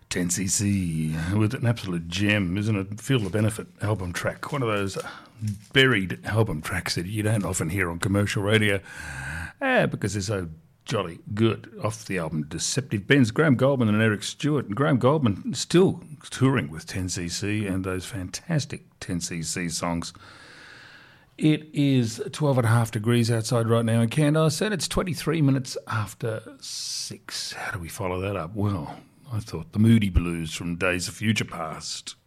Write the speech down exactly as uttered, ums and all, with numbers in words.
ten C C with an absolute gem, isn't it? Feel the Benefit album track. One of those buried album tracks that you don't often hear on commercial radio eh, because they're so jolly good. Off the album Deceptive Bends, Graham Goldman and Eric Stewart. And Graham Goldman still touring with ten C C and those fantastic ten C C songs. It is twelve and a half degrees outside right now in Candice, and it's twenty-three minutes after six. How do we follow that up? Well, I thought the Moody Blues from Days of Future Past.